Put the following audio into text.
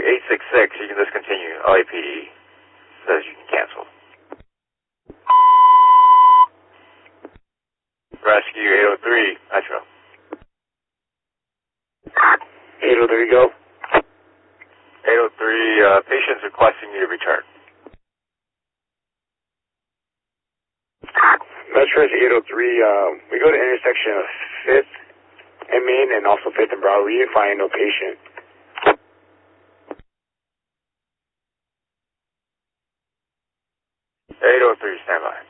866, you can discontinue. LAPD says you can cancel. Rescue 803, Metro. 803, go. 803, patient's requesting you to return. Metro 803, we go to intersection of 5th and Main and also 5th and Broad. We find no patient. 803, stand by.